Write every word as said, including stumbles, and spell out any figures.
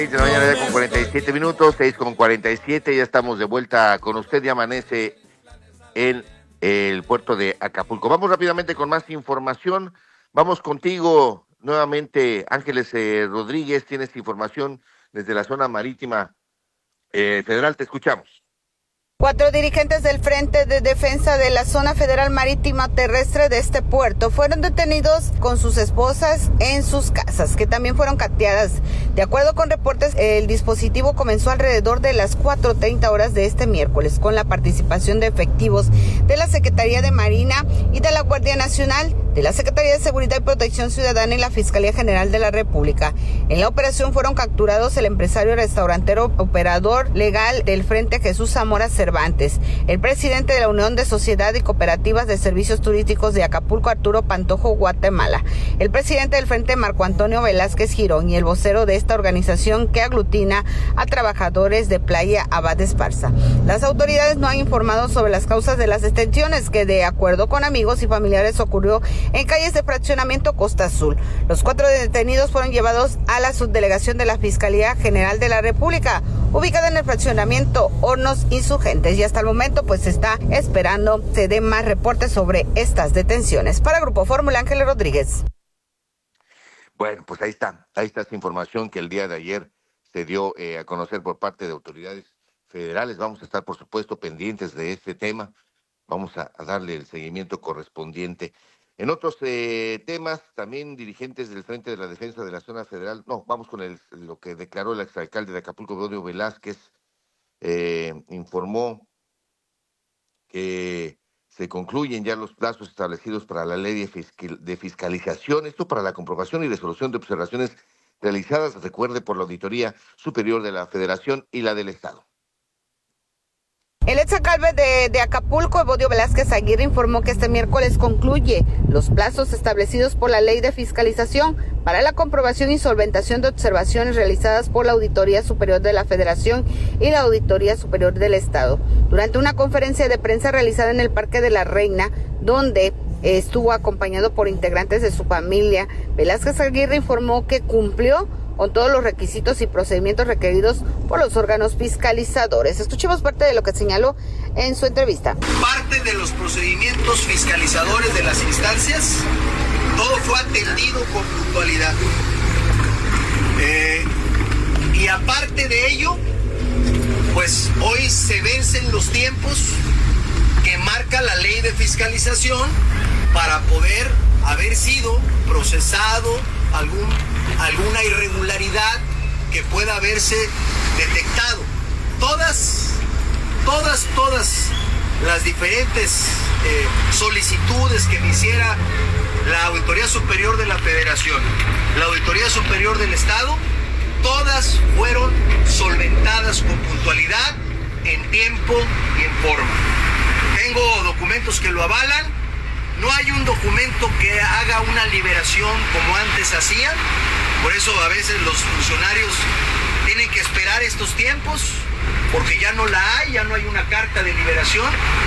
seis de la mañana ya con cuarenta y siete minutos, seis con cuarenta y siete, ya estamos de vuelta con usted y amanece en el puerto de Acapulco. Vamos rápidamente con más información, vamos contigo nuevamente, Ángeles eh, Rodríguez, tienes información desde la zona marítima eh, federal, te escuchamos. Cuatro dirigentes del Frente de Defensa de la Zona Federal Marítima Terrestre de este puerto fueron detenidos con sus esposas en sus casas, que también fueron cateadas. De acuerdo con reportes, el dispositivo comenzó alrededor de las cuatro treinta horas de este miércoles, con la participación de efectivos de la Secretaría de Marina y de la Guardia Nacional, de la Secretaría de Seguridad y Protección Ciudadana y la Fiscalía General de la República. En la operación fueron capturados el empresario restaurantero operador legal del Frente Jesús Zamora Cervantes, el presidente de la Unión de Sociedad y Cooperativas de Servicios Turísticos de Acapulco, Arturo Pantojo, Guatemala, el presidente del Frente, Marco Antonio Velázquez Girón, y el vocero de esta organización que aglutina a trabajadores de Playa Abad Esparza. Las autoridades no han informado sobre las causas de las detenciones, que de acuerdo con amigos y familiares ocurrió en calles de fraccionamiento Costa Azul. Los cuatro detenidos fueron llevados a la subdelegación de la Fiscalía General de la República, ubicada en el fraccionamiento Hornos Insurgentes, y hasta el momento pues se está esperando se den más reportes sobre estas detenciones. Para Grupo Fórmula, Ángeles Rodríguez. Bueno, pues ahí está, ahí está esta información que el día de ayer se dio eh, a conocer por parte de autoridades federales. Vamos a estar, por supuesto, pendientes de este tema. Vamos a, a darle el seguimiento correspondiente. En otros eh, temas, también dirigentes del Frente de la Defensa de la Zona Federal, no, vamos con el, lo que declaró el exalcalde de Acapulco, Claudio Velázquez, eh, informó que se concluyen ya los plazos establecidos para la ley de, fiscal, de fiscalización, esto para la comprobación y resolución de observaciones realizadas, recuerde, por la Auditoría Superior de la Federación y la del Estado. El exalcalde de, de Acapulco, Evodio Velázquez Aguirre, informó que este miércoles concluye los plazos establecidos por la Ley de Fiscalización para la comprobación y solventación de observaciones realizadas por la Auditoría Superior de la Federación y la Auditoría Superior del Estado. Durante una conferencia de prensa realizada en el Parque de la Reina, donde estuvo acompañado por integrantes de su familia, Velázquez Aguirre informó que cumplió con todos los requisitos y procedimientos requeridos por los órganos fiscalizadores. Escuchemos parte de lo que señaló en su entrevista. Parte de los procedimientos fiscalizadores de las instancias, todo fue atendido con puntualidad. Eh, y aparte de ello, pues hoy se vencen los tiempos que marca la ley de fiscalización para poder haber sido procesado algún alguna irregularidad que pueda haberse detectado. Todas, todas, todas las diferentes eh, solicitudes que me hiciera la Auditoría Superior de la Federación, la Auditoría Superior del Estado, todas fueron solventadas con puntualidad, en tiempo y en forma. Tengo documentos que lo avalan. No hay un documento que haga una liberación como antes hacían. Por eso a veces los funcionarios tienen que esperar estos tiempos, porque ya no la hay, ya no hay una carta de liberación.